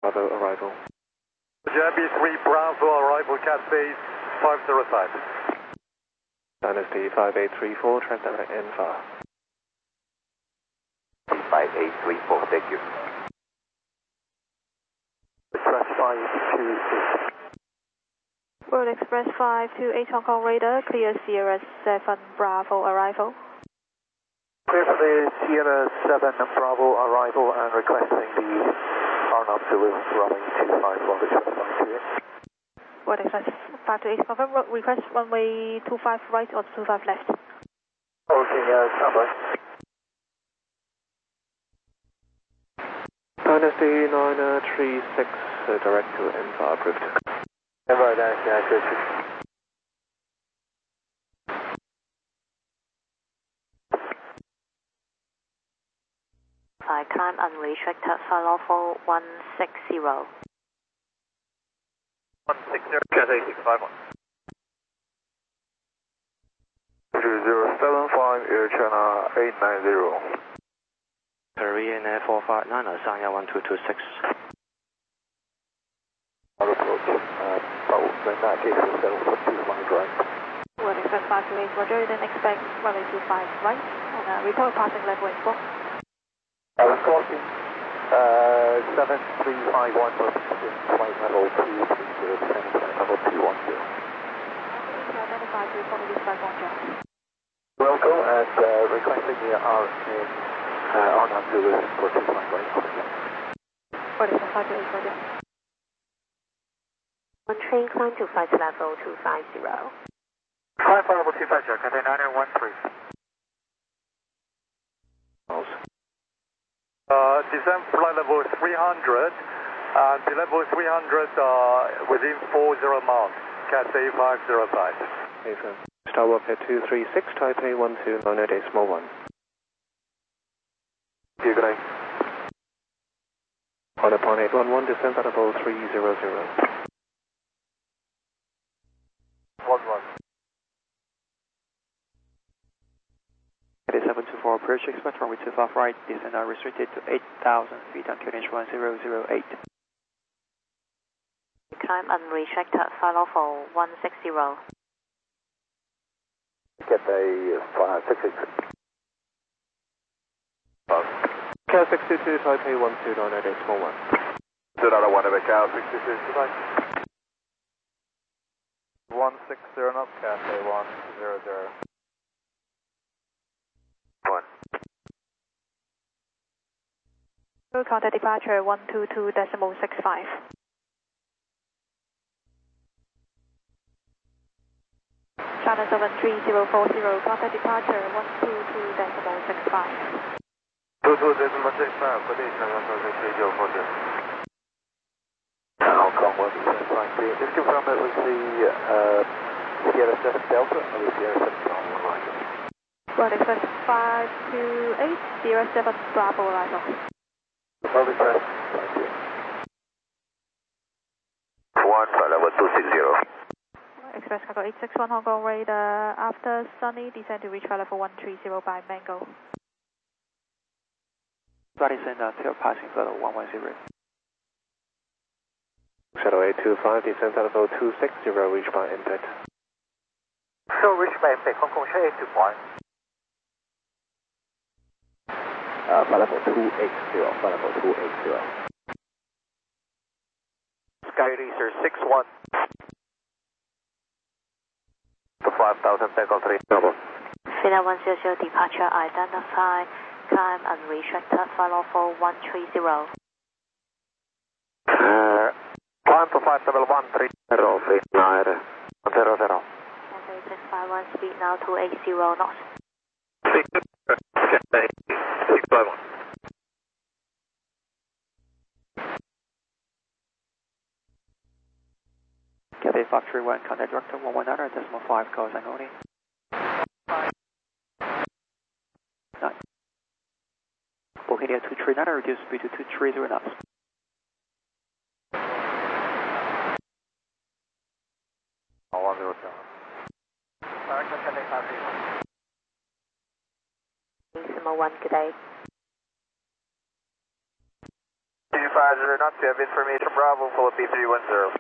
Bravo arrival. Jambi 3 Bravo arrival Cathay 505. Dynasty 5834, transfer NFAR. 5834, thank you. Express 528. World Express 528 Hong Kong radar, clear Sierra 7 Bravo arrival. Clear for the Sierra 7 Bravo arrival and requesting the Arnab Zulu runway 25 longitude 528. World Express 528 confirm, request runway 25 right or 25 left. Okay, stand by. Dynasty 936, direct to NFAR approved. Right, Dynasty 936. Climb unrestricted, follow for 160. 160, Cathay 651. 075 Air China 890. Korean Air 459, Sanya 1226. Our approach, in that case, we'll settle for 25 right. World Express 528 Roger, then expect runway 25 right and report passing level in 4. Crossing 7351 for flight level 230, flight level 210. Identify to report this flight on Jack. Welcome and requesting the Arnab Zulu for 25 right. World Express 528 Roger. One train climb to flight level 250. Flight level 250, Cathay 9913. Descend flight level 300, and the level 300 within 40 miles, Cathay 505. Affirm. Star Walk at 236, Taipei 129.1. Good night. On upon 811, descend at level 300. 11. Cathay 724, approach expect runway 25 right, descend are restricted to 8,000 feet on QNH 1008. Climb unrestricted, follow for 160. Cathay 566. Cal 622, Taipei 129.8. 291 of Cal 622, goodbye. 160 knots, Cathay 100. 1. Road contact departure 122.65. China 73040, contact departure 122.65. 22.65, good day, China 73040. Hong Kong 123. Just confirm it was the Sierra 7 Delta or the Sierra 7 Bravo arrival? World Express 528, Sierra 7 Bravo arrival. World Express 1, flight level 260. Express Cargo 861 Hong Kong radar, after sunny, descend to reach flight level 130 by Mango. Flight descend until passing flight level 110. Shadow 825, descend at level 260, reach by impact. So reach by impact, Hong Kong Share 821. Flight level 280, flight level 280. Sky Racer 61. To 5,000, takeoff 3 double. Flight 100 departure identify, climb unrestricted, follow for 130. Climb to 5713, 039, 100. Cathay 651, speed now 280 knots. Cathay 651. Cathay 531, contact director 119.5, calls and only. 9. Bulgaria 239, reduce speed to 230 knots. Decimal 1, good day. 25 Roger, not to have information Bravo, Philippine 310.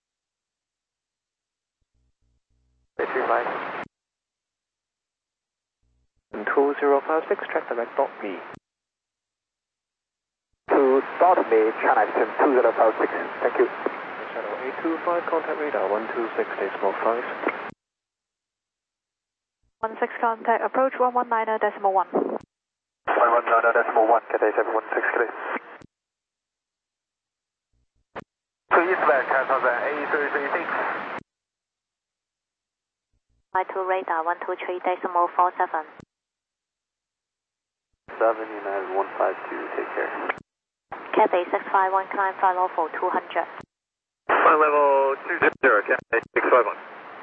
335. 2056, track direct dot me. To dot me, China Eastern 2056, thank you. Channel 825, contact radar 126.5. 16 contact, approach 119.1. 119.1, Cathay 716, clear. To eastbound, cancel that A336. 52 radar 123.47. 7 United 152, take care. Cathay 651, climb flight level 200. Flight level 20, Cathay 651.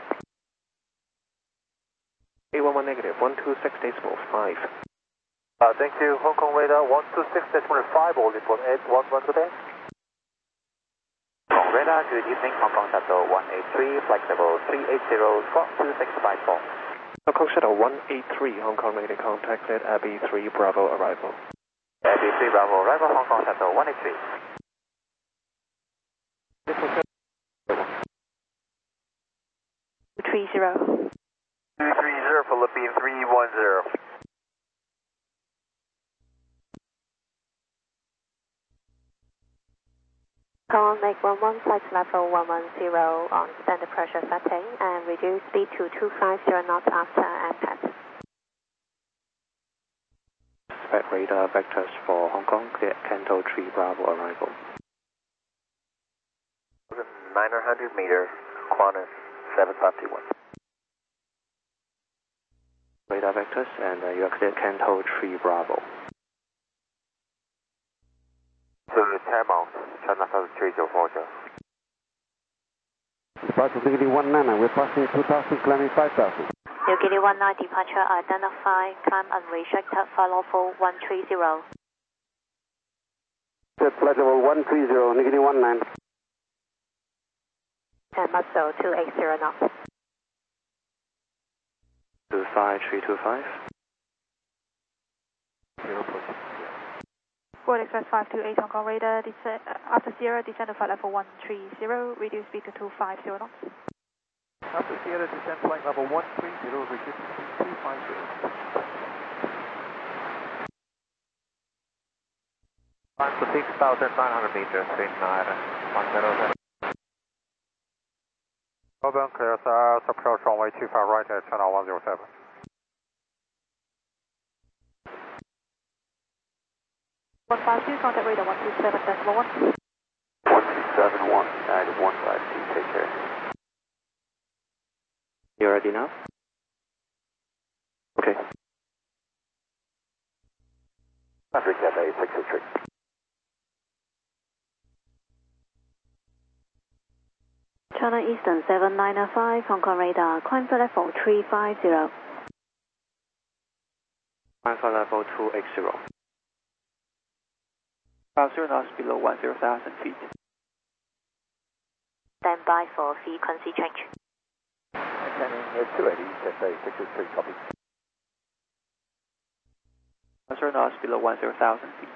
A11 negative, 126.5. Thank you, Hong Kong radar 126.5, all report 811 today. Hong Kong radar, good evening, Hong Kong Shuttle 183, flight level 380, squawk 2654. Hong Kong Shuttle 183, Hong Kong radio contacted, Abbey 3 Bravo arrival. Abbey 3 Bravo arrival, Hong Kong Shuttle 183. 230. 230, Philippine 310. Call make 11, flight level 110 on standard pressure setting and reduce speed to 250 knots after impact. Spec radar vectors for Hong Kong, clear Canto 3 Bravo arrival. 900 meter, Qantas 751. Radar vectors and you are clear Canto 3 Bravo. To Tamil, China 3040. Departure Gili 19, we're passing 2000, climbing 5000. New Guinea 19 departure identified, climb unrestricted, flight level 130. Flight level 130, New Guinea 19. And muscle 280 knots. 25325. Ford Express 528 Hong Kong radar, after Sierra, descend to flight level 130, reduce speed to 250 knots. After Sierra, descend flight level 130, reduce speed to 250. Climb to 6,900 meters in 107. Melbourne clears approach runway 25 right at channel 107. 152, contact radar 127.1. 1271, United 152, take care. You ready now? Okay. Patrick Cathay 663. China Eastern 795, Hong Kong radar, climb flight level 350. Climb flight level 280. 50 knots below 10,000 feet. Stand by for frequency change. Maintaining 280, Cathay 663, copy. 50 knots below 10,000 feet.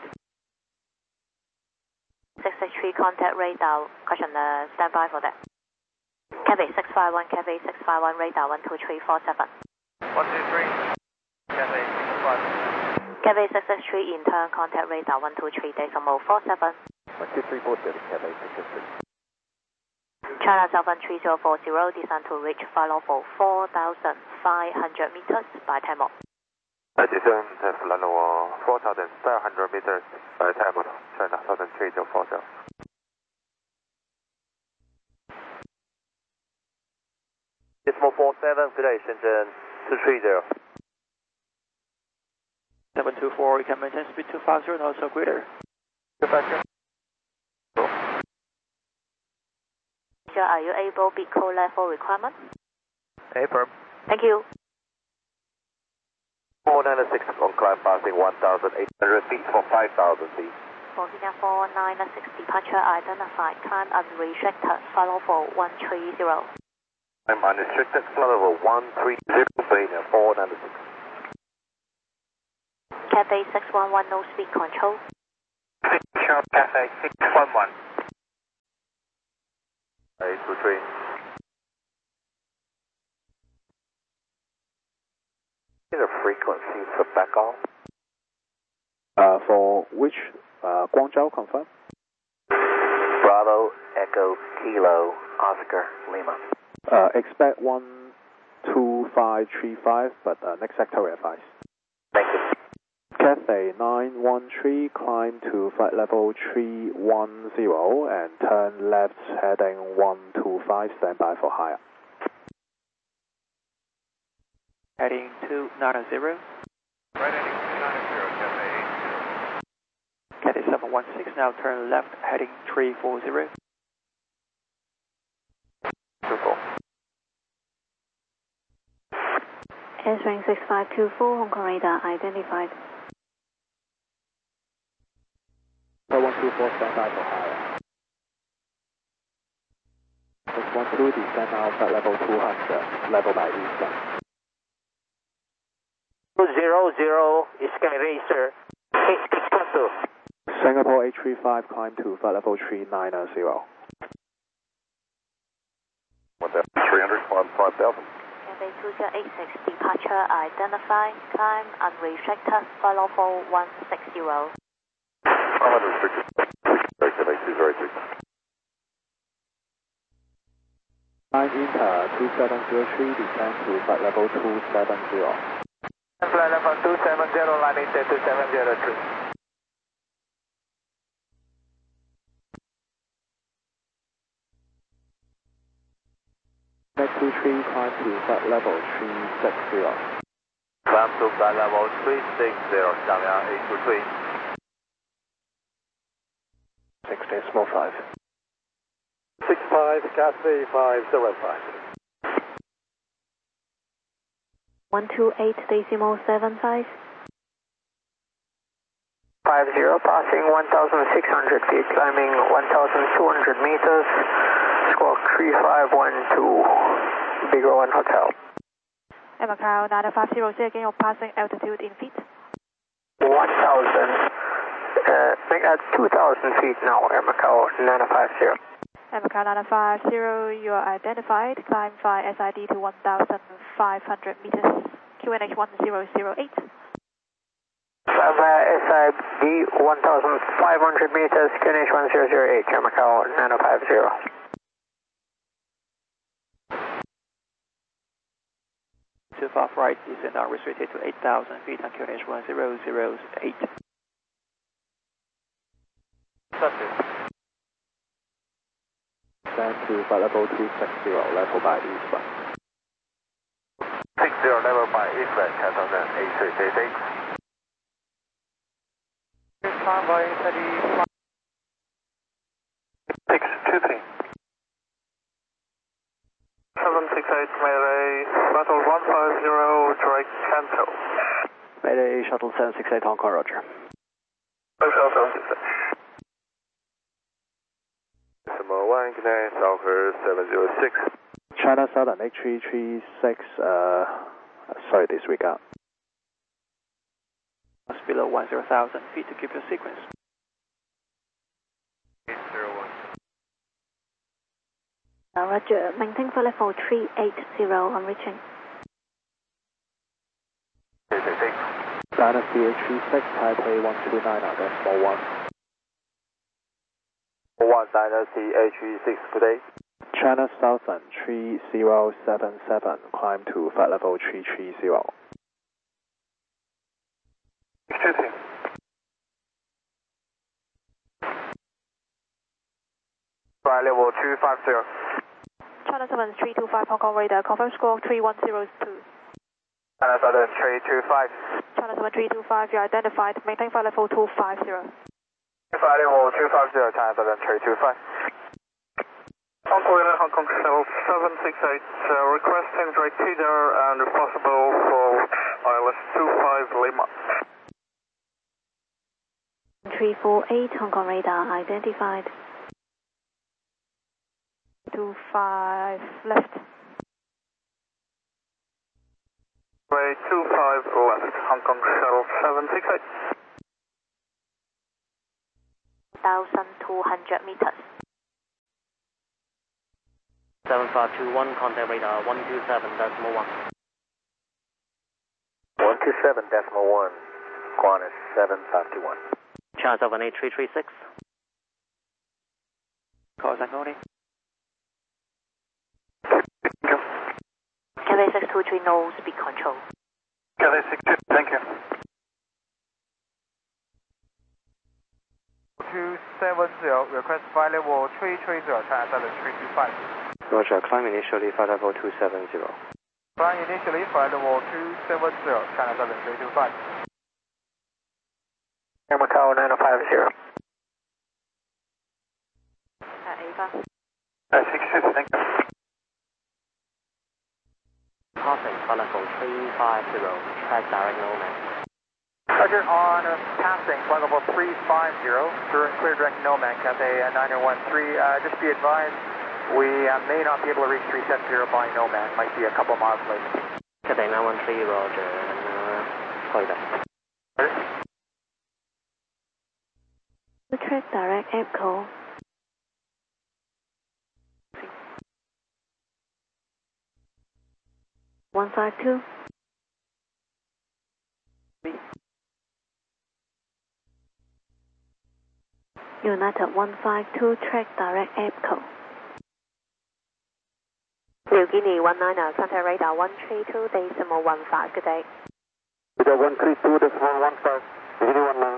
663 contact radar, caution stand by for that. Cathay 651, Cathay 651, radar 12347. 123, Cathay 651. Cathay 663, in turn contact radar 123.47. 12347, Cathay 663. China 73040, descend to reach flight level 4,500 meters by Tamil. Descend flight level 4,500 meters by Tamil, China 73040. Decimal 47, good day, Shenzhen 230. 724, you can maintain speed 250 knots or greater. Are you able to beat code level requirement? Affirm. Thank you. 496 on climb passing 1,800 feet for 5,000 feet. For Kenya 496 departure identified, climb unrestricted, flight level 130. I'm unrestricted, flight level 130, Beta 496. Cathay 611, no speed control. Sharp Cathay 611. 823. The frequency for backhaul. For which Guangzhou confirm? Bravo Echo Kilo Oscar Lima. Expect 12535, but next sector advice. Thank you. Cathay 913, climb to flight level 310 and turn left heading 125, standby for higher. Heading 290. Right heading 290, Cathay 80. Cathay 716, now turn left heading 340. Super. S-Ring 6524, Hong Kong radar identified. 124, standby for higher. 612, descend now flight level 200, level by eastbound. 200 Sky Racer 612. Singapore 835, climb to flight level 390. 300, 5000. Cathay 2086, departure identified, climb unrestricted, flight level 160. 500 restricted. Cathay 203. 9 Inter 2703, descend to flight level 270. Flight level 270, line Inter 2703. Next 23, climb to flight level 360. Climb to flight level 360, 下面823. 6 small 5. 65, Cathay 505. 128.75. 50, passing 1,600 feet, climbing 1,200 meters, squawk 3512, Big Rowan Hotel. Macau 950, say again your passing altitude in feet. 1,000, make that 2,000 feet now, Air Macau 950. Macau 950, you are identified, climb via SID to 1,500 meters, QNH 1008. SID 1,500 meters, QNH 1008, Air Macau 950. Too far right, descend now restricted to 8,000 feet on QNH 1008. Descend to flight level 260, level by eastbound. 60, level by eastbound, Cathay 8388. Climb via SID 623. 768, Mayday, Shuttle 150, direct cancel. Mayday, Shuttle 768, Hong Kong, roger. Hotel 768. Decimal 1, Canary Southwest 706. China Southern 8336, sorry, disregard. Below 10,000 feet to keep your sequence. 801. Roger, maintain flight level 380 on reaching. 888. Dynasty 836, Taipei 129, decimal 1. 1 Dynasty 836, good day. China Southern 3077, climb to flight level 330. 623. Flight level 250. China 7325, Hong Kong radar, confirm squawk 3102. China Southern 325. China 7325, you are identified, maintain flight level 250. Flight level 250, China Southern 325. Hong Kong Island, Hong Kong Shuttle 768, requesting direct feeder and if possible for ILS 25 Lima. 348, Hong Kong radar identified. 25 left. Way 25 left, Hong Kong Shuttle 768. 1,200 meters. 7521, contact radar 127.1. 127.1, Qantas 7521. Charles of 18336. Call Zangoni. Cathay 623, no speed control. Cathay 62, thank you. 270, request flight level 330, transfer 325. Roger, climb initially, flight level 270. Climb initially, flight level 270, transfer 325. Air Macau 9050. Ava. 62, thank you. Passing, flight level 350, track direct nomad. Roger, on passing, flight level 350, clear direct Nomad, Cathay 9013. Just be advised, we may not be able to reach 370 by Nomad, might be a couple miles late. Cathay 913, Roger, and call that. The track direct EPCO. $152. United 152, track direct EPCO. New Guinea 19, contact radar 132.15, good day. Radar 132.15, Guinea 19.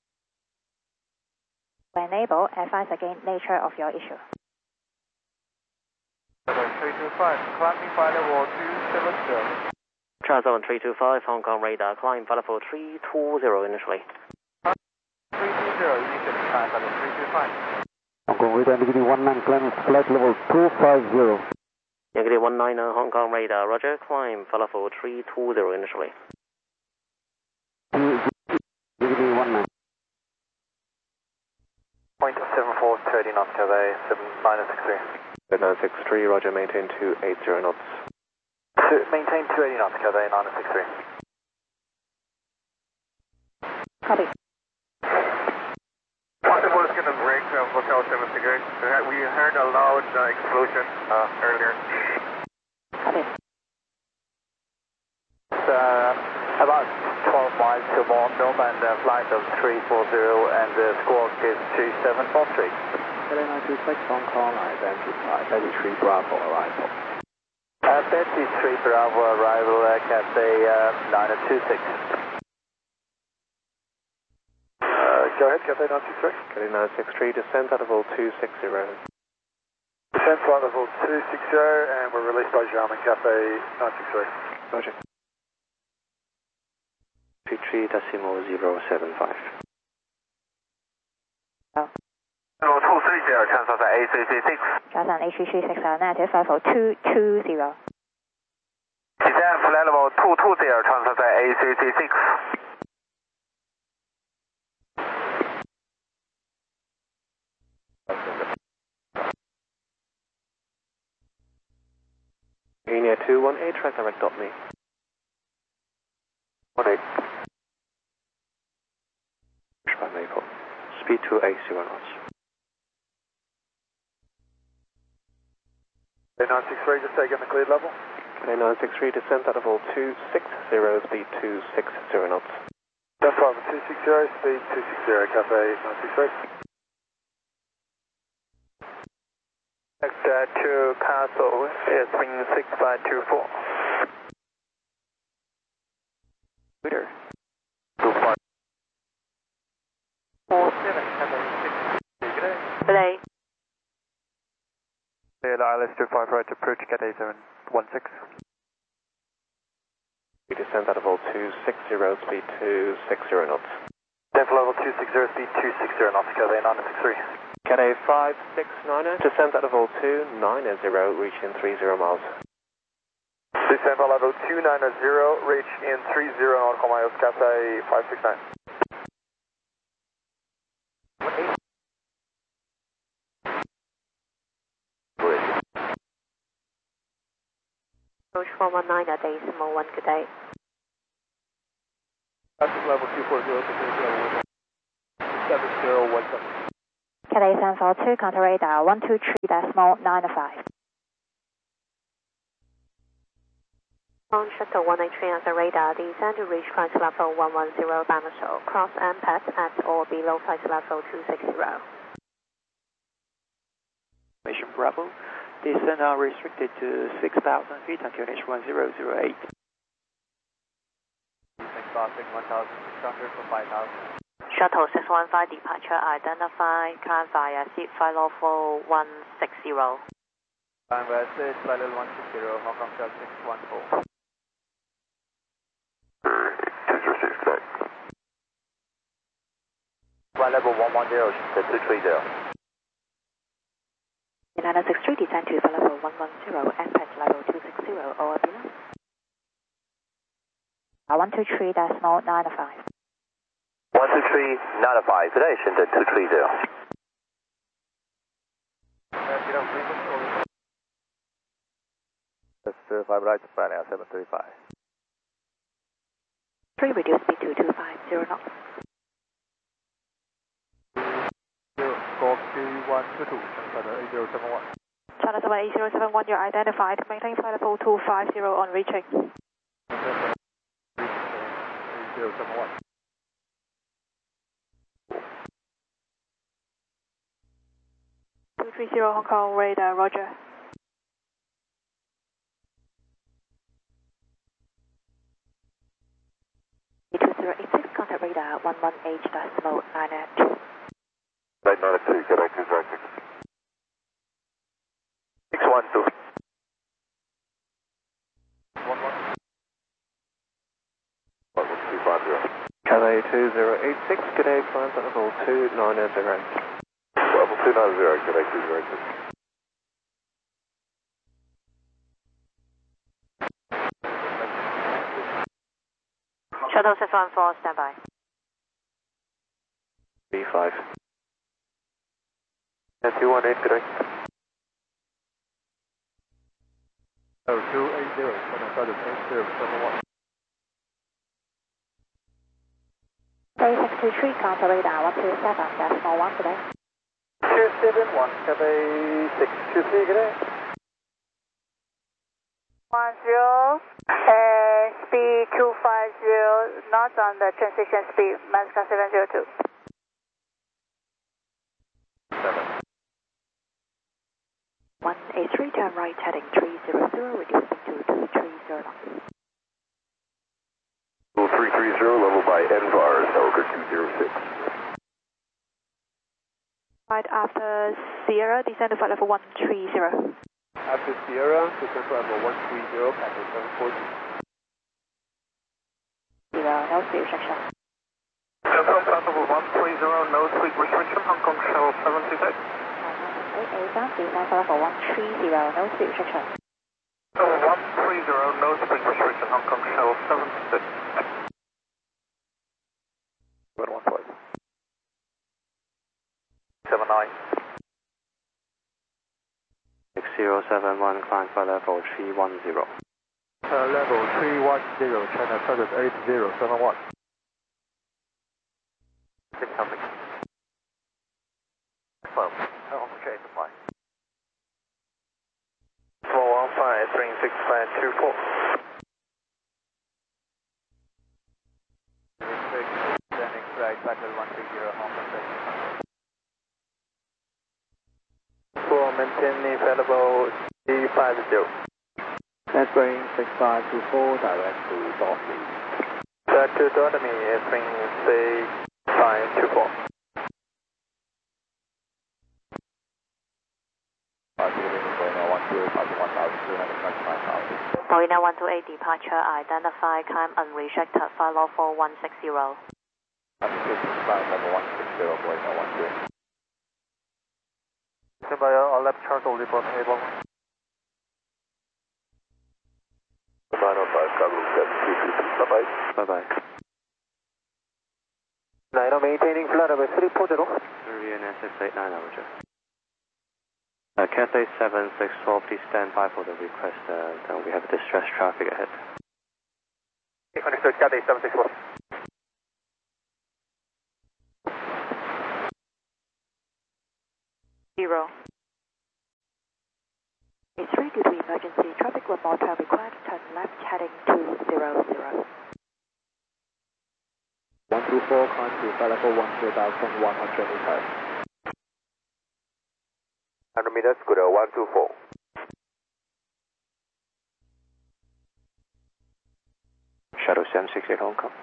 Enable, advise again nature of your issue. 325, climbing flight level 270. Charles 325, Hong Kong radar, climb flight level 320 initially. 320, initially, transfer 325. Hong Kong radar, Guinea 19, climb flight level 250. Negative 19, Hong Kong radar, Roger, climb flight level 320 initially. Guinea 19. 0.7430 knots, Cathay 963. 963, Roger, maintain 280 knots. Maintain 280 knots, Cathay 963. Copy. Possible is going to break Hotel 768. We heard a loud explosion earlier. Copy. About 12 miles to Nomad, flight of 340, and the squawk is 2743. Cathay 926, Hong Kong, identify 33 Bravo arrival. 33 Bravo arrival, Cathay 926. Go ahead, Cathay 963. Cathay 963, descent at level 260. Descent flight level 260, and we're released by Jarman, Cathay 963. Roger. 33.075. Level 230, transfer A336. Johnson A336, negative, flight level 220. Descent flight level 220, transfer A336. Linear 218, track direct me. 18. By Maple. Speed 280 knots. Cathay 963, just taking the cleared level. Cathay 963, descent at level 260, speed 260 knots. Descent flight level 260, speed 260, Cathay 963. Next to Castle is wing 6524. Twitter. 25. 47, Cathay 6. Good day. Good day. ILS 25 right approach, Cathay 716. We descend at level 260, speed 260 knots. Descent level 260, speed 260 knots, Cathay 963. Cathay 569, descent at level 290, reaching 30 miles. Descent level 290, reach in 30 nautical miles, Cathay 569. Approach 419 at decimal 1, good day. Traffic level 240, level 7017. Cathay 742, counter radar 123.905. On shuttle 183 on the radar, descend to reach flight level 110 dimensional, cross MPAT at or below flight level 260. Mission Bravo, descend are restricted to 6,000 feet on QNH 1008. Crossing 1,600 for 5,000. Shuttle 615 departure identified, climb via seat flight level 160. Climb via seat flight level 160, Hong Kong Shuttle 614. 206, correct. Flight level 110, 230. United 63, descend to flight level 110, MPAT level 260 or below. 123.905. 123.905, today, Shenzhen 230. Let's verify right to flying at 735. 3, reduce speed to 250 knots. Scorpio 122, China 8071. China 78071, you're identified. Maintain flight level 250 on reaching. 8071. Hong Kong radar, roger. E2086, contact radar 11H.992. 992, correct, 206. 612. 1250. Cathay 2086, good day, climb flight level 290. Level 290, correct, 206. Shuttle 614, standby. B5. 218, correct. 280, China 8071. Cathay 623, counter radar 127.1 today. 271, Cathay 623, good day. 10, speed 250 knots on the transition speed, Mazda 702. 183, turn right heading 300, reducing to 230 knots. 330, level by NVAR, Celica 206. Right after Sierra, descend to flight level 130. After Sierra, descend flight level 130, Cathay 740. 0, no speed restriction. Confirm flight level 130, no speed restriction, Hong Kong Shuttle 726. 883, descend flight level 130, no speed restriction. Level 130, no speed restriction, Hong Kong Shuttle 726. 79. 6071, climb flight level 310. Level 310, China 8071. 600. Well, Hong Kong change supply. 415, bring 6524. Standing flight, battle 130, Hong Kong change. For maintaining flight level 350. Let's bring 6524 direct to Dorothy. Direct to Dorothy, bring 6524. Marina 128, departure identified, climb unrestricted, flight level 160. Level 160, Marina 128. Standby on left turtle, report able. 905, Cargo 722, bye-bye. Bye-bye. 90, maintaining flight level 340. Korean 689, roger. Cathay 7612, please stand by for the request. Then we have distress traffic ahead. Understood, Cathay 764. 0. A3 due to emergency traffic, one more turn required, turn left heading 200. 124, climb to flight level 1,100 meters. 100 meters, good, 124. Shuttle 768 Hong Kong.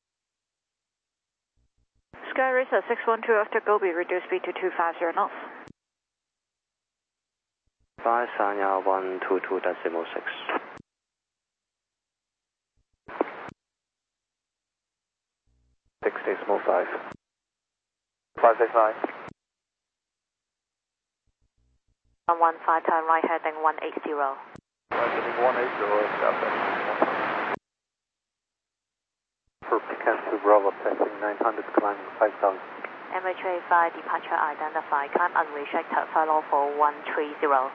Sky Racer 612 after go, be reduced speed to 250 knots. 53122.6. 60 small 5. 569. 115, turn right heading 180. Right heading 180, southwest. For Pecan to Bravo, passing 900, climbing 5,000. MHA 5, departure identified, climb unrestricted, follow for 130.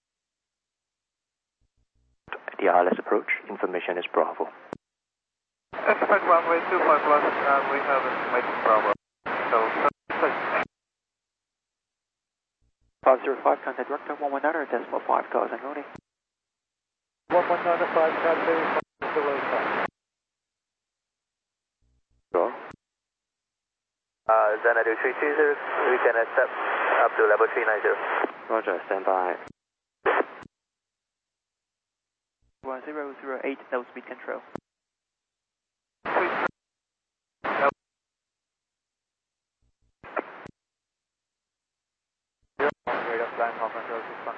The ILS approach, information is Bravo. Expect runway 25 plus, and we have information Bravo. So, 505, contact director 119.5,000 loading. 1195, contact 05. Go. Xanadu 320, we can accept up to level 390. Roger, stand by. 1008, low speed control. Radar flying Hong Kong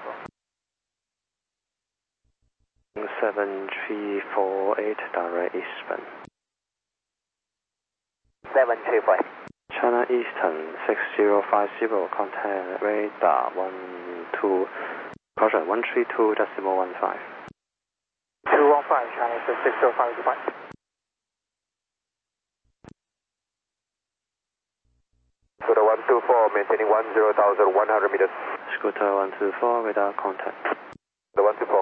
7348, direct eastbound. 735. China Eastern 6050, contact radar 12, caution 132.15. 215, China Eastern 6050. Scooter 124, maintaining 10,100 meters. Scooter 124, radar contact. The 124.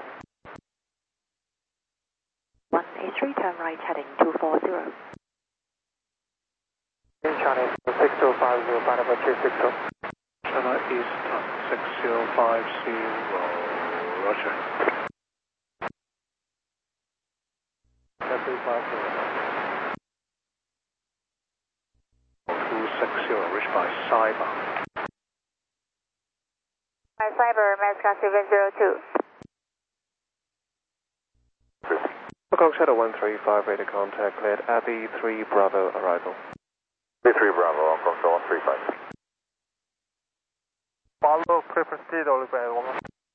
1A3, turn right heading 240. China Eastern 6050, flight number 260. China Eastern 6050, roger. 260, reached by Cyber. By Cyber, Mazda 702. Hong Kong Shadow 135, radar contact, cleared Abbey 3 Bravo arrival. B3 Bravo, Hong Kong Shadow 135. Follow preference speed, only by 1.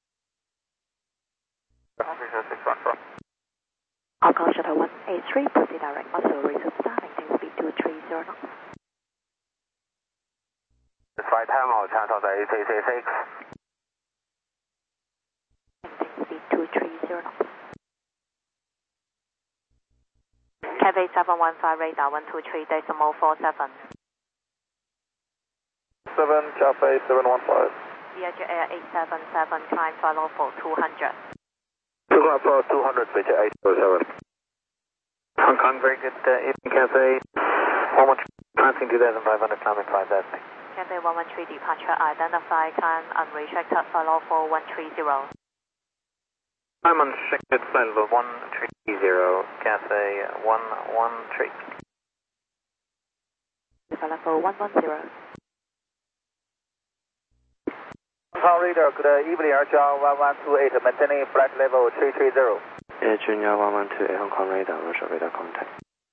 Hong Kong Shuttle 1A3, proceed direct muscle, resume starting, take speed 230 knots. Flight time, Channel 866. Take speed 230 knots. Cathay 715, radar 123.47. 7, Cathay 715. Viager Air 877, climb follow for 200. 200, Viager 807. Hong Kong, very good evening, Cathay. 113, 2500, climbing 5,000. Cathay 113, departure identified, climb unrestricted, follow for 130. I'm unrestricted, flight level 130, Cathay 113. Flight level 110. Hong Kong radar, good evening, Air John 1128, maintaining flight level 330. Air Junior 112, Hong Kong radar, roger, radar contact.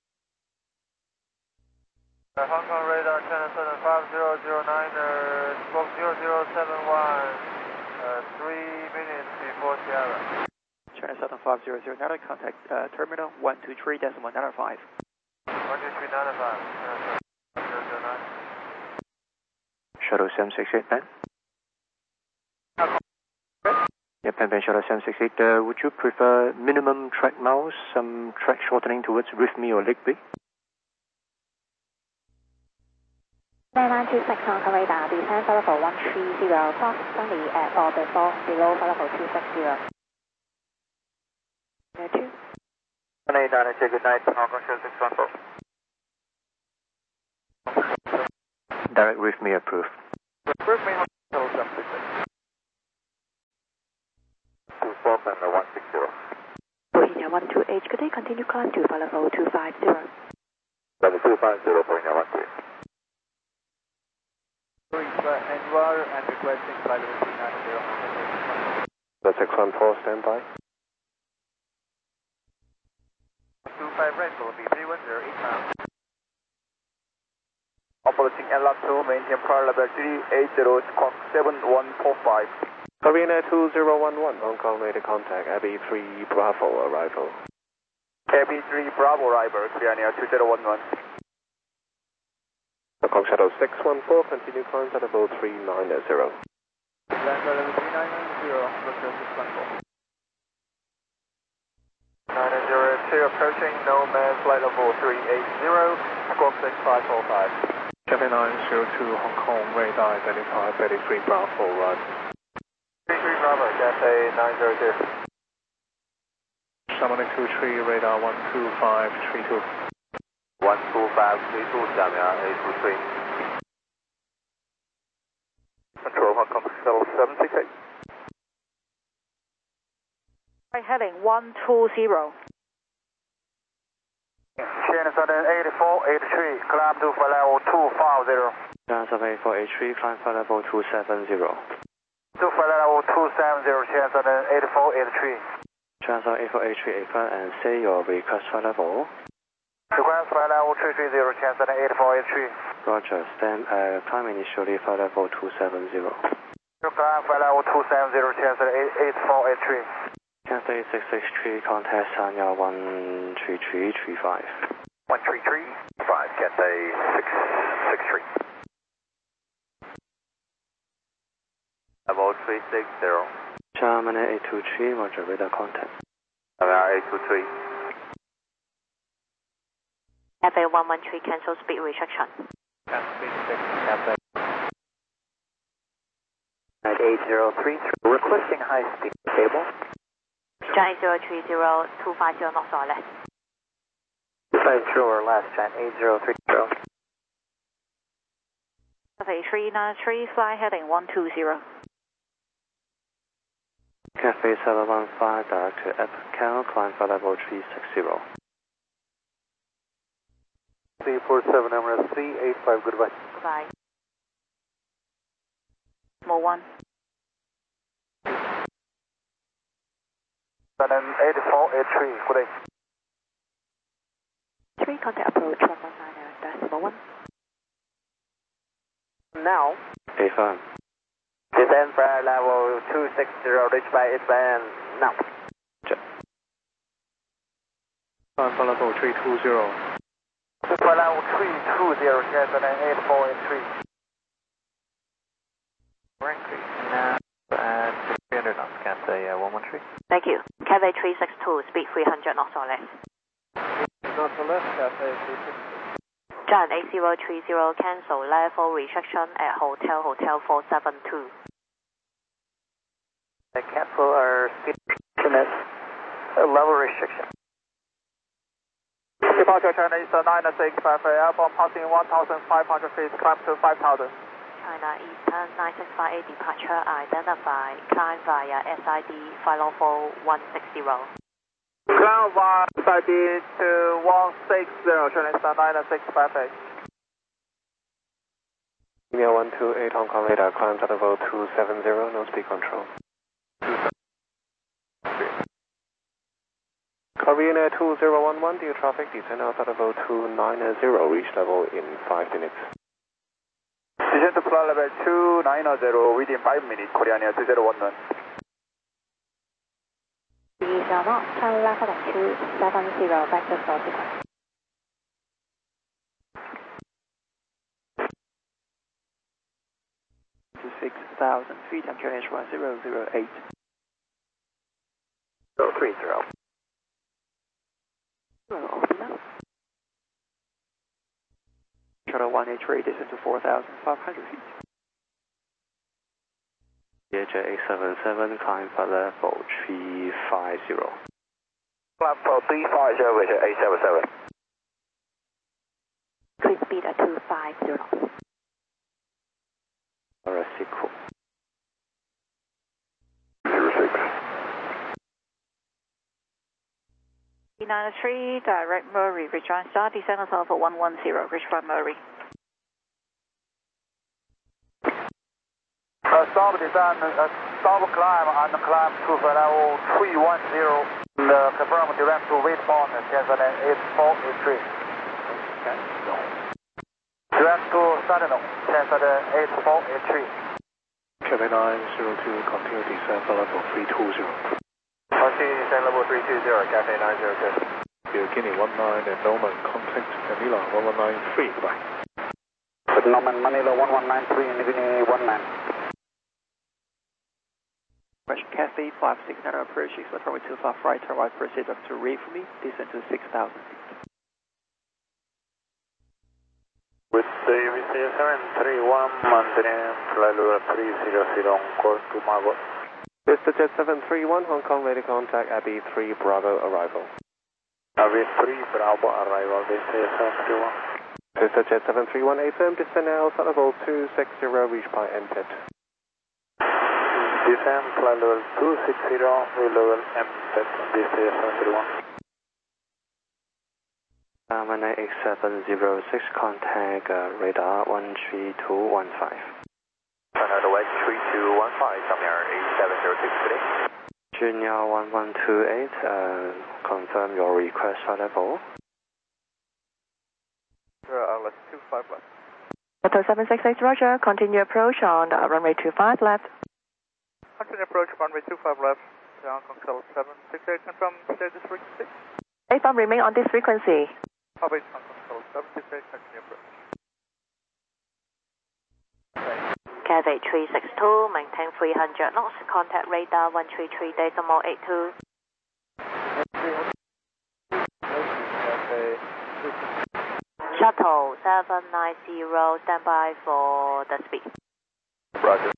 Hong Kong radar, China 75009, stroke 0071, 3 minutes before Sierra. China Southern 500, now contact terminal 123.95. 12395, China 75009. Shuttle 768, man. Yeah, Pan Shuttle 768, would you prefer minimum track miles, some track shortening towards Rhythmy or Ligby? 9926 Hong Kong radar, descend flight level 130, cross sunny at orbit 4, below flight level 260. 2. 1896, good night, Hong Kong Shadow 614. Direct Rhythmy approved. Rhythmy, Hong Kong Shadow 768. Fox and 160. Bohemia 128, good day, continue climb to flight level 250. Level 250, Bohemia 128. And you are and requesting flight level 390. The 614, stand by. 25 Red will be 310, 8 pounds. Approaching LR2, maintain prior level 380, squawk 7145. Korean Air 2011, Hong Kong radar contact, Abbey 3 Bravo arrival. Abbey 3 Bravo arrival, Korean Air 2011. Hong Kong Shuttle 614, continue climb to level 390. Land level 390, Roger 614. 902 approaching, Nomad flight level 380, squawk 6545. Cathay 902 Hong Kong radar identified, Abbey 3 Bravo arrival. 33 Bravo, Cathay 902. 7123 radar 12532. 12532, 下面823. Control Hong Kong Shuttle 768. Heading 120. China Southern 8483, climb to flight level 250. China 8483, climb flight level 270. To flight level 270, China Southern 8483. China 8483, AFIRE and say your request flight level. Request flight level 330, China Southern 8483. Roger, stand climb initially flight level 270. To climb flight level 270, China Southern 8483. Cathay 663, contact Sanya 13335. 133.5, Cathay 663. Level 360. German 823, Roger, radar contact. Level 823. Cathay 113, cancel speed restriction. At 8033, requesting high speed stable. Giant 8030, 250 knots or less. 250 or less, Giant 8030. Cathay 393, fly heading 120. Cathay 715, direct to Epcal, climb flight level 360. 347 Emirates 385, goodbye. Goodbye. Small 1. Southern 8483, good day. 3, contact approach 119.1. Now, AFIRE. descend flight level 260, reach by S-band now. Climb flight level 320. Flight level 320, Southern 8483. Increase now at 300 knots, Cathay 113. Thank you. Cathay 362, speed 300 knots or less. Not to left, Cathay 360. Giant 8030, cancel level restriction at Hotel 472. Cancel our speed limit level restriction. Departure China Eastern 965, airborne passing 1,500 feet, climb to 5,000. China Eastern 9658, departure identified, climb via SID, flight level 160. Climb via SID to 160, China Eastern 9658. India 128 Hong Kong radar, climb to level 270, no speed control. Korean Air 2011, dear traffic, descend out at level 290, reach level in 5 minutes. Descend to flight level 290 within 5 minutes, Korean Air 2011. Diesel not, turn left heading 270, back to 4 sequence. To 6,000 feet, I'm QNH 1008. 030. Shuttle 183, descend to 4,500 feet. CHA 877, climb flight level 350. Climb for 350, which is 877. Cruise speed at 250 knots. Or a sequel. 06. T93, direct Murray, rejoin start, descend on level 110, reach by Murray. Stop descent, stop climb and climb to level 310. Confirm direct to waypoint, Shenzhen 8483. Okay. Direct to Sentinel, Shenzhen 8483. Cathay 902, continue descent for level 320. Continue descent level 320, Cathay 902. Guinea 19 and Norman, contact Manila 1193, goodbye. Norman Manila 1193 and Guinea 19. Question Cathay 569 approach, expect runway 25 right, turn right, proceed up to read for me, descend to 6,000 feet. With the VCS 731, maintain flight level 300 on course to Margot. Mr. Jet 731, Hong Kong radio contact, Abbey 3 Bravo arrival. Abbey 3 Bravo arrival, VCS 731. Mr. Jet 731, AFM, descend now, flight level 260, reach by MPIT. Descend flight level 260, level MPIT, VCS 731. 198.706, contact radar 13215. Another way 3215, come here 8706 today. Junior 1128, confirm your request for level. Let's 25 left. Hotel 768, Roger, continue approach on runway 25 left. Continue approach runway 25 left. Hong Kong Shuttle 768, confirm status frequency. AFM remain on this frequency. Hong Kong Shuttle 768, continue approach. Cathay 362, maintain 300 knots, contact radar 133.82. Shuttle 790, stand by for the speed. Roger.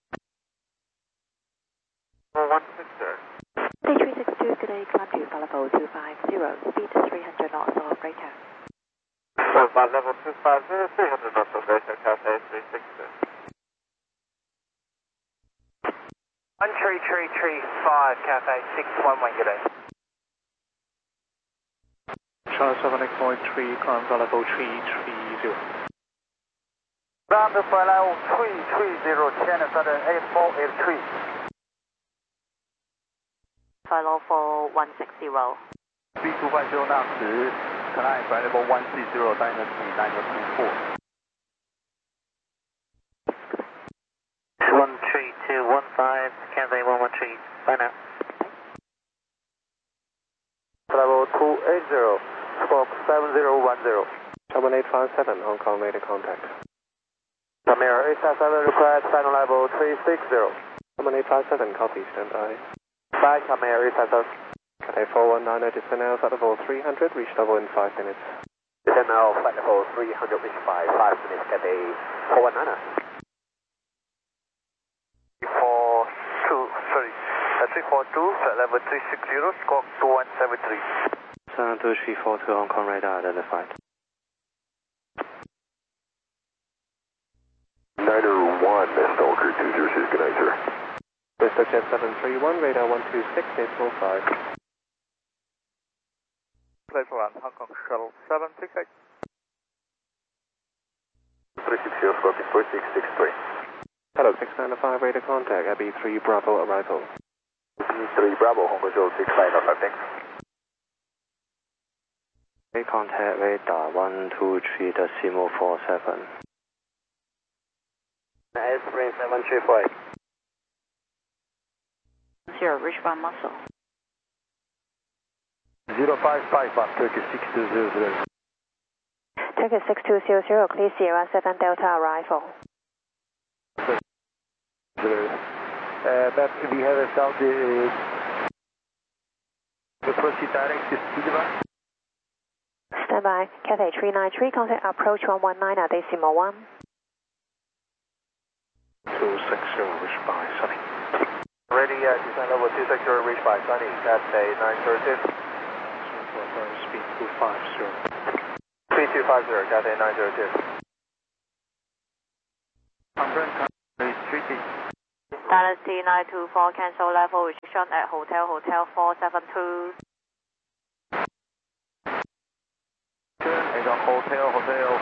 160. T362, today climb to level 250, speed 300 knots of radar. Level 250, 300 knots of radar, Cathay 360. 13335, Cathay 611, good day. Charles 78.3, climb for level 330. Ground for level 330, China Southern 8483. Follow for 160. B250 knots, climb for level 130, Dynasty 924. 13215, Cathay 113, bye now. Level 280, squawk 7010. 7857, Hong Kong radio contact. Premier 877, request final level 360. 7857, copy, stand by. Bye, Premier 877. Cathay 419, descend now, flight level 300, reach level in 5 minutes. Descend now, flight level 300, reach by 5 minutes, Cathay 419. 342, flight level 360, squawk 2173. 72342, Hong Kong radar identified. 901, Stalker 206, good night, sir. Mr. Jet 731, radar 126, 845. Place 1, Hong Kong Shuttle 768. 360, squawk 4663. Hello, 695 radar contact, Abbey 3 Bravo arrival. 3 Bravo, Hong Kong Shuttle 6905, thanks. Contact radar 123.47. S3 735. 0, reach by muscle. 0551, Turkish 6200. Turkish 6200, clear Sierra 7 Delta arrival. But we have found the proceed direct to Speedway. Stand by, Cathay 393, contact approach 119 at decimal 1. 260, reach by Sunny. Ready, descent level 260, reach by Sunny, Cathay 932. Speed 250. Speed 250, Cathay 902. Dynasty 924, cancel level restriction at Hotel 472. Hotel.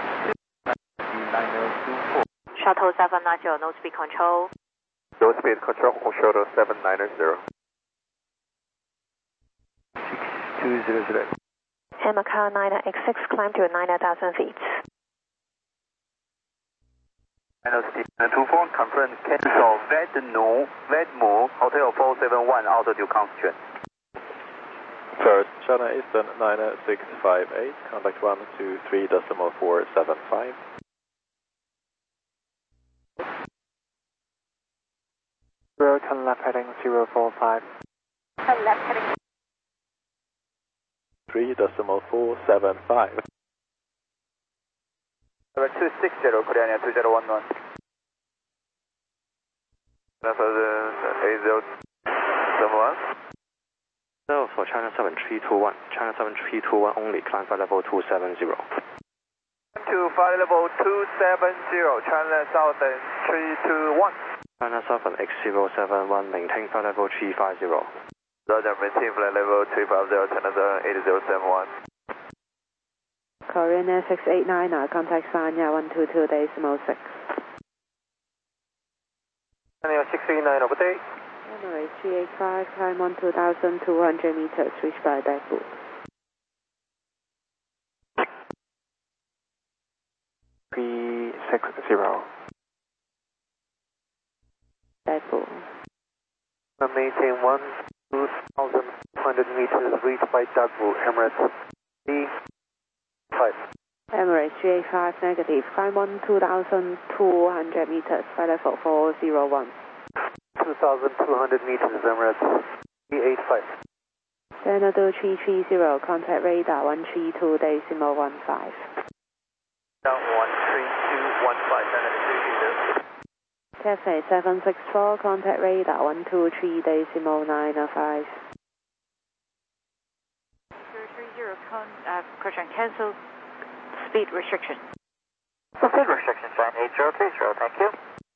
Shuttle 790, no speed control. No speed control, Shuttle 790. 6200. Macau 9X6, climb to 9,000 feet. Nine-24, confirm cancel Vedmo, Hotel 471, altitude constraint. First, China Eastern 9658, contact 123.475. Turn left heading 045. Turn left heading 3.475. 260, Korean 2011. That's 8071. So for China 7321, China 7321 only, climb flight level 270. To flight level 270, China Southern 321. China Southern X071, maintain flight level 350. Roger, maintain flight level 350, China Southern 8071. Korean Air 689, contact Sanya 122.6. Korean 689, over day. Emirates 385, climb on 2,200 meters, reach by Daegu. Daegu. Maintain 1,200 meters, reach by Daegu, Emirates 385. Emirates 385, negative, climb on 2,200 meters, flight level 401. 2,200 meters, Emirates 385. Xanadu 330, contact radar 132.15. 13215, Xanadu 330. Cathay 764, contact radar 123.905. 030, correction, cancel speed restriction. Speed restriction, sign 8030, thank you.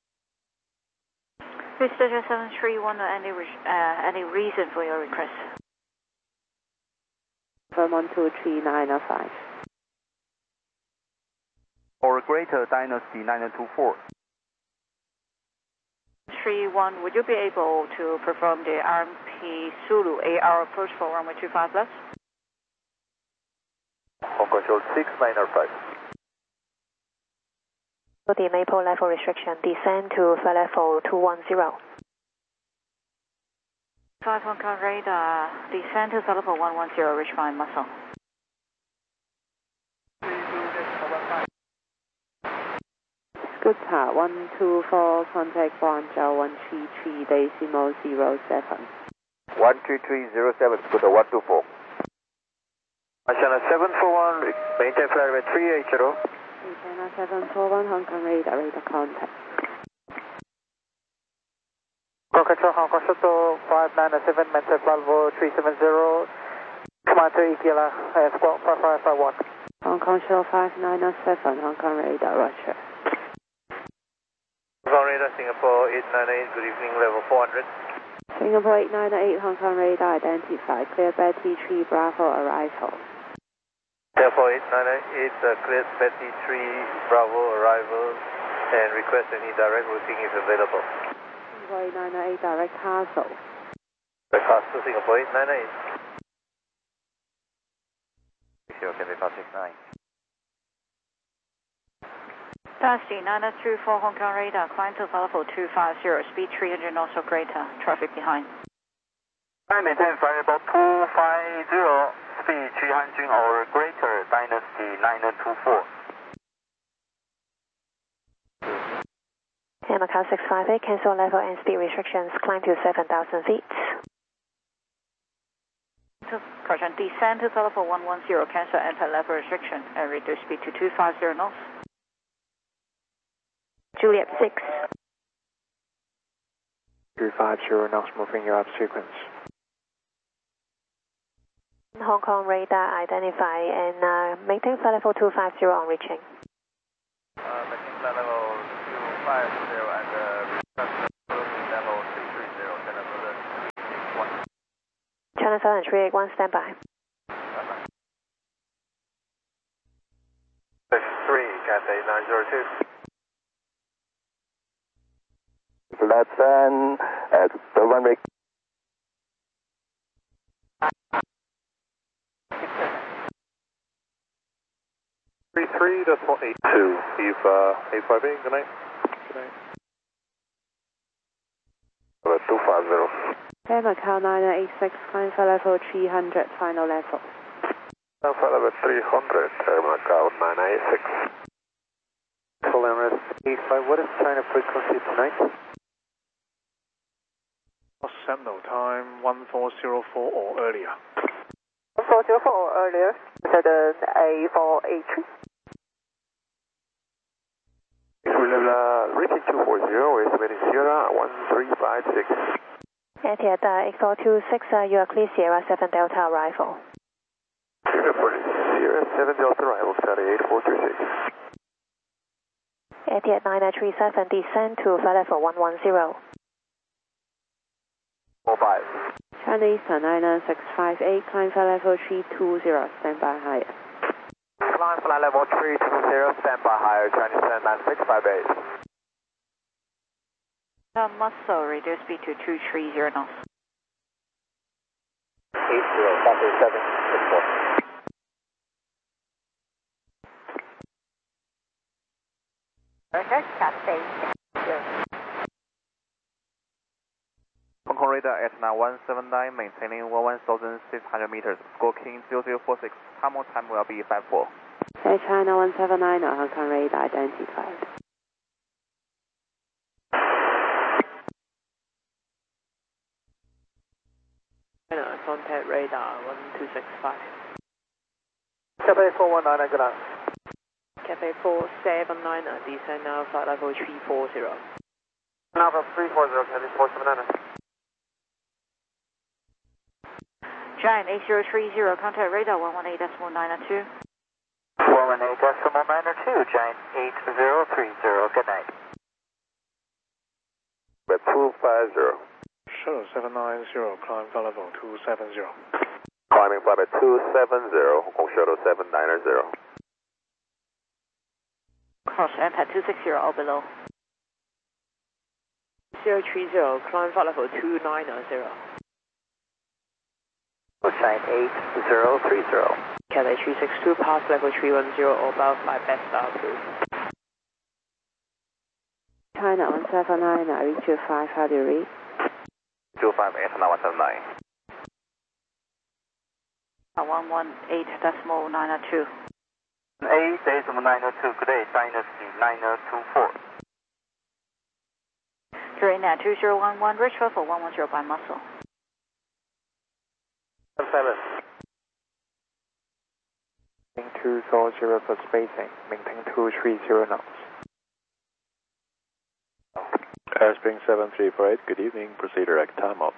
Please Station 731, any reason for your request? From 123.905. Or greater Dynasty 924. 31, would you be able to perform the RMP Zulu AR approach for runway 25 left? On control 6905. For the Maple level restriction, descend to flight level 210. 5 Hong Kong radar, descend to flight level 110, reach by muscle. Good part 124, contact Guangzhou 133.07. 13307, good 124. China 741, maintain flight level 380. China 741, Hong Kong radar contact. Control Hong Kong Shuttle 597, maintain flight level 370. Command to Ikila, squawk 5551. Hong Kong Shuttle 597, Hong Kong radar, roger. Hong Kong radar, Singapore 898, good evening, level 400. Singapore 898, Hong Kong radar identified, clear Betty 3 Bravo arrival. Singapore 898, cleared Betty 3 Bravo arrival and request any direct routing if available. Singapore 898, direct Castle. Direct Castle, Singapore 898. Okay, we pass 69. Dynasty 934 Hong Kong radar, climb to flight level 250, speed 300 knots or greater, traffic behind. I maintain flight level 250, speed 300 or greater, Dynasty 924. Macau 658, cancel level and speed restrictions, climb to 7,000 feet. Correction, descend to flight level 110, cancel anti-level restriction and reduce speed to 250 knots. Juliet 6. 250 knots, moving your up sequence. Hong Kong radar identify and maintain flight level 250 on reaching. Maintain flight level 250 and level 330, China Southern 381, standby. 33.82, Eve 858, good night. Good night. 250. Air Macau 986, climb flight level 300, final level. Flight level 300, Air Macau 986. Emirates 85, what is China frequency tonight? Sentinel time 1404 or earlier. 1404 or earlier, Saturn A483. Reaching 240, estimating Sierra 1356. Etihad X426, you are clear Sierra 7 Delta arrival. Sierra 7 Delta arrival, Saturday 8436. Etihad 9937, descend to flight level 110. 45. China Eastern 99658, climb flight level 320, standby higher. Climb flight level 320, standby higher, Chinese 9658. Muscle, reduce speed to 230 knots. 80, copy 764. Roger, copy. Hong Kong radar at now 179, maintaining 1,600 meters, squawking 0046. Hammer time will be 54. Air China 179, Hong Kong radar identified. Contact radar 1265. Cathay 419, good night. Cathay 479, descend now, flight level 340. Alpha 340, Cathay 479. Giant 8030, contact radar 118.902. 118.902, Giant 8030, good night. 250. Shuttle 790, climb flight level 270. Climbing flight at 270, Hong Kong Shuttle 790. Cross MPAD 260 or below. 030, climb flight level 290. Giant 8030. Cathay 362, pass level 310 or above by best approved. China 179, I reach you 5, how do you read? 258, now 179. 118.902. 8.902, good day, Dynasty 9024. Terrain at 2011, reach level 110 by muscle. 7. 240 for spacing, maintain 230 knots. Airspring 7348, good evening, proceed direct time out.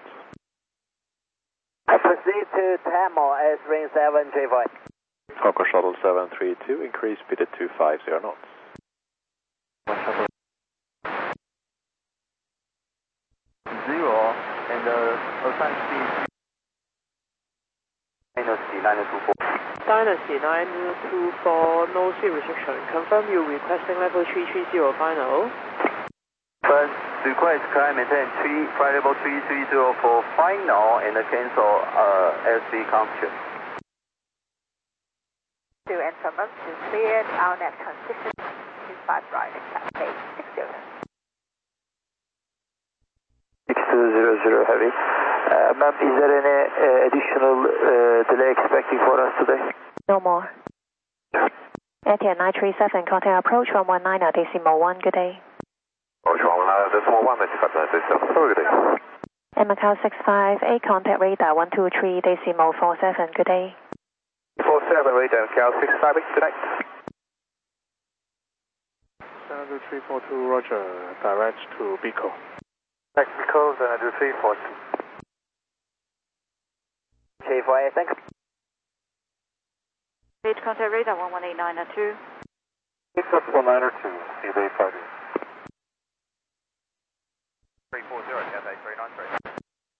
Proceed to Tamil, Airspring 735. Hong Kong Shuttle 732, increase speed at 250 knots. Zero, and assign speed. Dynasty 9024. Dynasty 924, no speed restriction. Confirm you requesting level 330 final. First, request climb maintain flight level 330 for final and cancel airspeed connection. To enter to cleared, our net transition to 5 right, Cathay 60. 6200 heavy. Ma'am, is there any additional delay expecting for us today? No more. Etihad 937, contact approach 119.1, good day. Approach 119.1, good day. Air Macau 658, contact radar 123.47, good day. 47, radar Macau 658, good night. Senator 342, roger, direct to Bico. Mexico, Senator 342. K4A, thanks. Page contact radar 118.902. 66192, CB 30. 340, Cathay 393.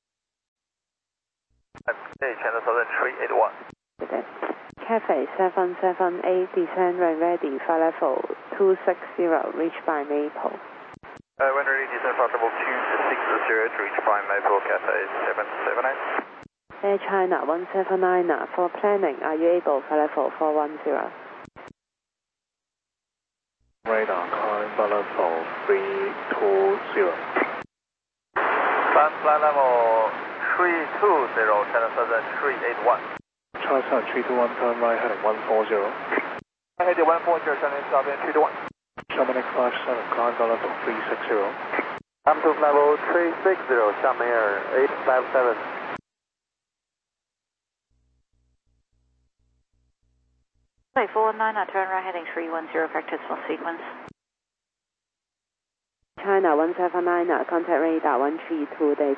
Hey, channel 7381. Cathay 778, descend when ready, flight level 260, reach by Maple. When ready, descend flight level 260 to reach by Maple, Cathay 778. Air China 179, for planning, are you able flight level 410? radar, climb flight level 320. Climb flight level 320, China Southern 381. China Southern 321, turn right heading 140. Heading 140, China Southern 321. Xiamen X57, climb flight level 360. I'm to level 360, Xiamen Air 857. Flight 419, turn right heading 310, practice for sequence. China 179, contact radar 132.15.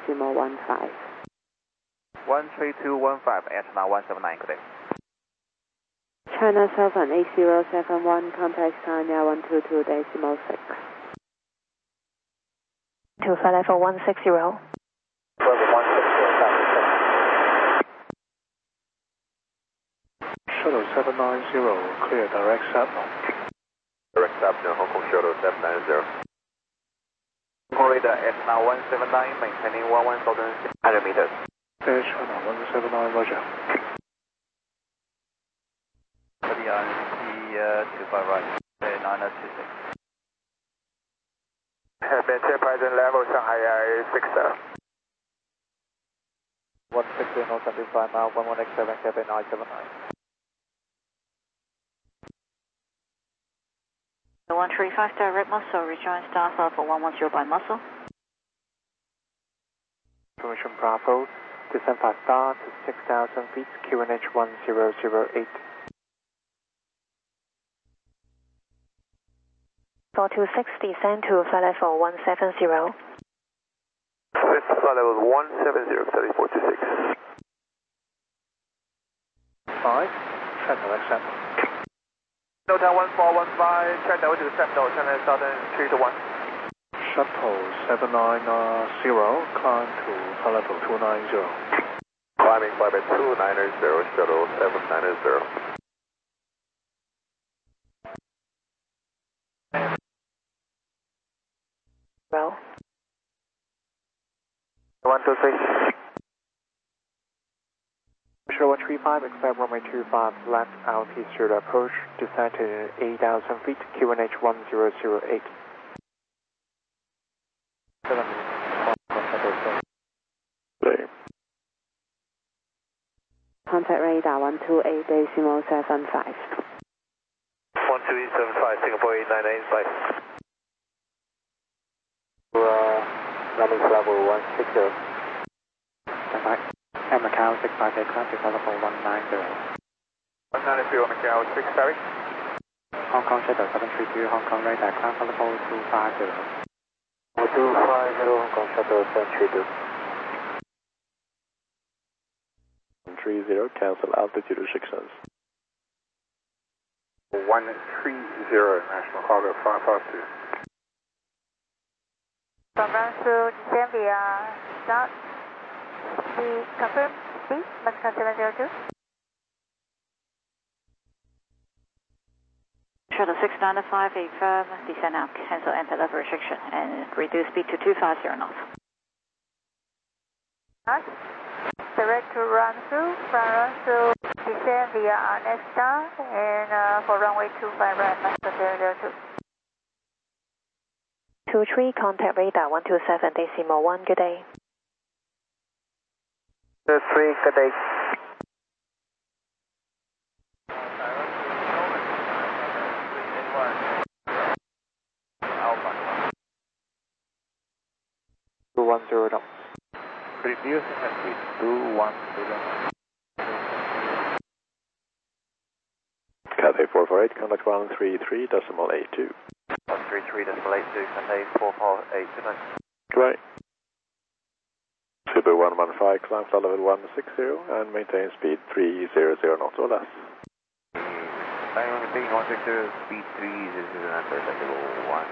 13215, China 179, good day. China Southern 8071, contact China 122.6. To flight level 160. Level 160, Shuttle 790, clear direct Satnam. Direct Sapno, Hong Kong Shuttle 790. Radar China 179, maintaining 11,600 meters. Air China 179, roger. To 5 right, 9026. Maintain present level, Shanghai Air 60. 160, no 75 mile, 11X7, Cafe 979. The 135 direct muscle, rejoin star level 110 by muscle. Information Bravo, descend 5 star to 6,000 feet, QNH 1008. 426, descend to flight level 170. Flight level 170, 3426. 5, check direct Satnam. No down 1415, check that way to the step note, China Southern 321. Shuttle 790, climb to flight level 290. Climbing flight at 290, shuttle 790. Row. 126. Shuttle 135, expect runway 25, left altitude zero approach, descend to 8,000 feet, QNH 1008. Contact radar 128.75. 12875, Singapore 8985. Landing level 160. Stand by. Air Macau 658, climb to flight level 190. 193 Macau 6 ferry. Hong Kong Shuttle 732, Hong Kong radar, climb flight level 250. 250, Hong Kong Shuttle 732. 30, cancel altitude restrictions. 130, National Cargo 552. From run through descend via start. Confirm speed, Moscow 702. Shuttle 695, affirm, descend now, cancel enter level restriction, and reduce speed to 250 knots. Direct to run through, from run through, descend via our next star, and for runway 25 right, Moscow 002. 23, contact radar 127.1, good day. 3, good day. Alpha. 210 knots. Reduce speed 210. Cathay 448, contact 133.82. 133.82, Cathay 448, Right. Super 115, climb flight level 160 and maintain speed 300 knots or less. Maintain 160, speed 300 knots, level 1.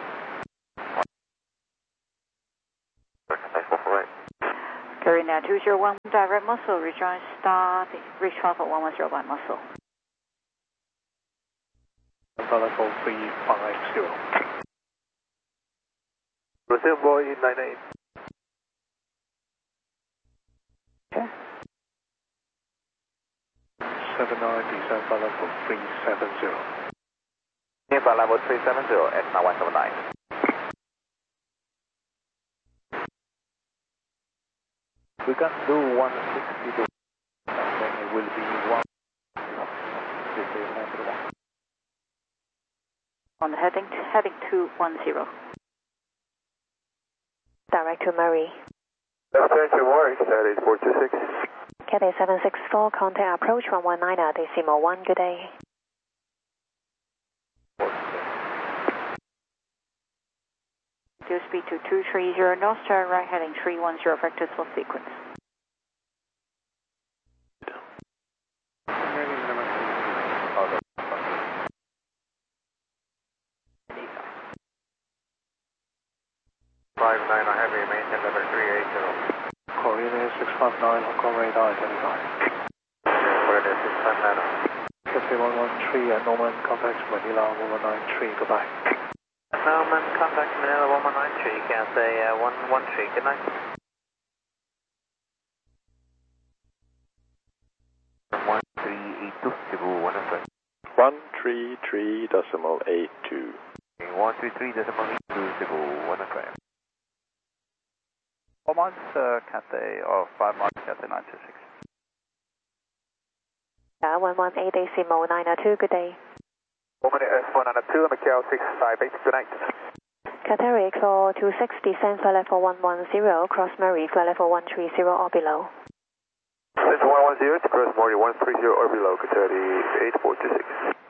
Cathay 448. Carrying now 201, direct muscle, rejoin star, reach level 110 by muscle. Flight level 350. Brazil boy 898. Okay. 790, flight level 370. flight level 370 at 9179. We can do 162, and then it will be 1. On heading 210. Direct to Murray. Left turn to Warwick, that is 426. Cathay 764, contact approach 119 decimal 1, good day. Due speed to 230 North Star, right heading 310, vector full sequence. I have a maintain level 380. Korean 659, Hong Kong radar identified. Korean 659. Cathay 113 at Norman, contact Manila 193, goodbye. Norman, contact Manila 193, Cathay 113, good night. 133.82. 133.82, 4 months, Cathay, or 5 months, Cathay 926. 118 decimal 902, good day. 192, Macau 658, good night. Cathay for 260, descend flight level 110, cross Murray, flight level 130 or below. Central 110 to cross Murray 130 or below, Cathay 8426.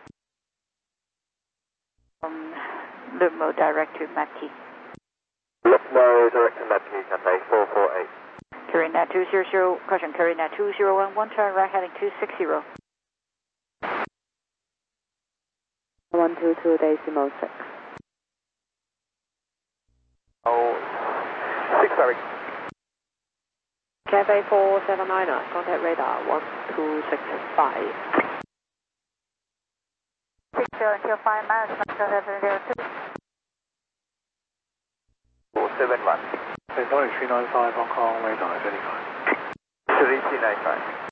Lumo direct to Mackie. Lumo direct to Mackie, Cathay 448. Carina 200, caution Carina 2011, turn right heading 260. 122 decimal 6. Oh, 6 sorry. Cathay 479, contact radar 1265. 60 until 5 miles, Central 702. 471. Sorry, 395, Hong Kong radar identified. 3395.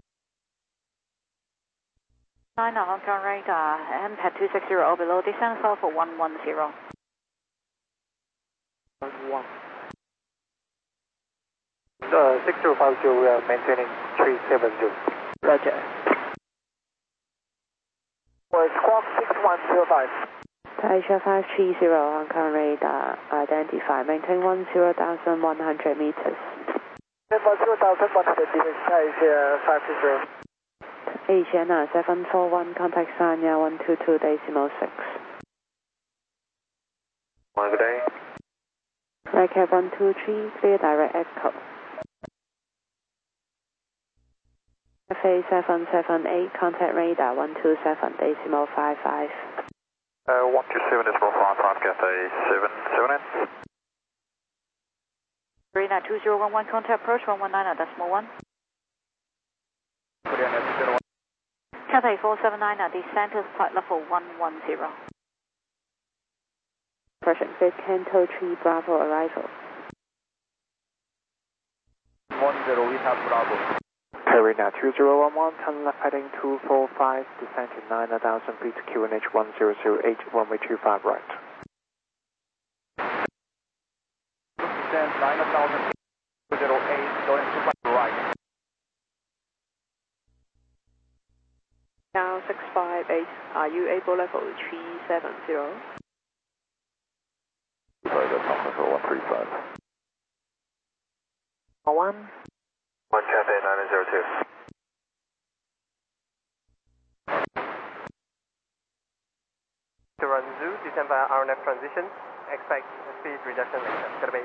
9 Hong Kong radar, MPAD 260 or below, descend flight for 110. 1. 6050, we are maintaining 370. Roger. Squawk 6105. Taisha 530, Hong Kong radar, identify, maintain 10,100 meters. 10,100 meters, Taisha 530. Asiana 741, contact Sanya 122 decimal 6. Good day. Redcap 123, clear direct echo. FA 778, contact radar 127 decimal 55. 127 decimal 55, Cathay 778. Carina 2011, contact approach 119 decimal 1. Cathay 479, descend to flight level 110. Pression 5 Canto 3 Bravo arrival. 10, we have Bravo. Carina 2011, turn left heading 245, descend to 9,000 feet, QNH 1008, runway 25 right. Descend 9,000 feet, 208, going to right. Now 658, are you able level 370? Control 135. 1. 1 Cathay 902. To run Zoo, descend via RNF transition, expect speed reduction later. Cathay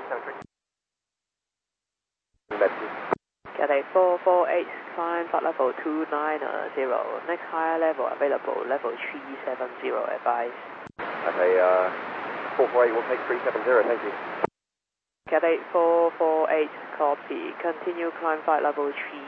73. Cathay 448, climb flight level 290, next higher level available, level 370, advise. Cathay 448 will take 370, thank you. Cathay 448, copy, continue climb flight level 3.